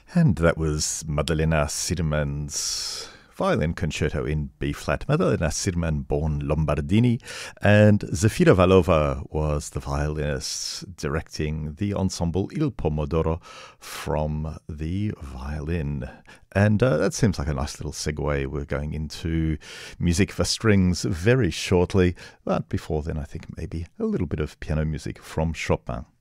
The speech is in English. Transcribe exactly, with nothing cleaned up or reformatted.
And that was Maddalena Sirman's violin concerto in B-flat. Maddalena Sirman, born Lombardini, and Zefira Valova was the violinist directing the ensemble Il Pomodoro from the violin. And uh, that seems like a nice little segue. We're going into music for strings very shortly, but before then I think maybe a little bit of piano music from Chopin.